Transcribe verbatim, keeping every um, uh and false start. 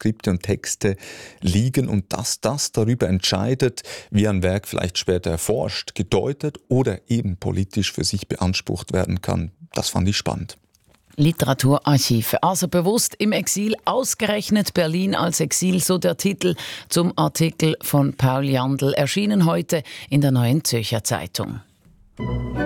Manuskripte und Texte liegen und dass das darüber entscheidet, wie ein Werk vielleicht später erforscht, gedeutet oder eben politisch für sich beansprucht werden kann. Das fand ich spannend. Literaturarchive, also bewusst im Exil, ausgerechnet Berlin als Exil, so der Titel zum Artikel von Paul Jandl, erschienen heute in der Neuen Zürcher Zeitung.